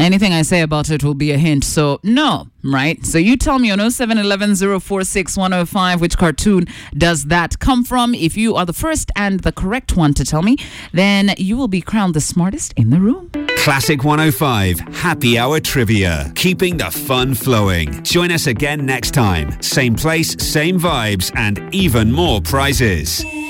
Anything I say about it will be a hint. So, no, right? So you tell me on 0711 046 105 which cartoon does that come from. If you are the first and the correct one to tell me, then you will be crowned the smartest in the room. Classic 105 Happy Hour Trivia. Keeping the fun flowing. Join us again next time. Same place, same vibes, and even more prizes.